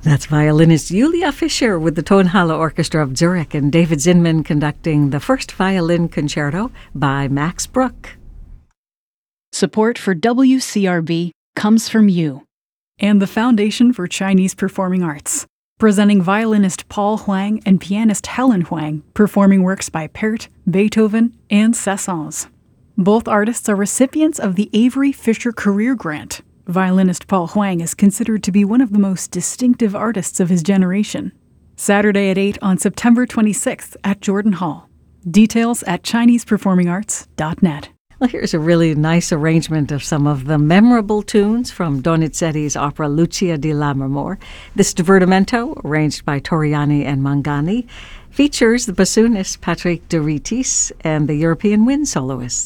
That's violinist Julia Fischer with the Tonhalle Orchestra of Zurich and David Zinman conducting the first violin concerto by Max Bruch. Support for WCRB comes from you and the Foundation for Chinese Performing Arts, presenting violinist Paul Huang and pianist Helen Huang performing works by Pärt, Beethoven, and Saint-Saëns. Both artists are recipients of the Avery Fisher Career Grant. Violinist Paul Huang is considered to be one of the most distinctive artists of his generation. Saturday at 8 on September 26th at Jordan Hall. Details at ChinesePerformingArts.net. Well, here's a really nice arrangement of some of the memorable tunes from Donizetti's opera Lucia di Lammermoor. This divertimento, arranged by Torriani and Mangani, features the bassoonist Patrick de Ritis and the European wind soloists.